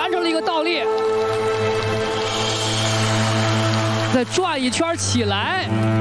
完成了一个倒立，再转一圈起来。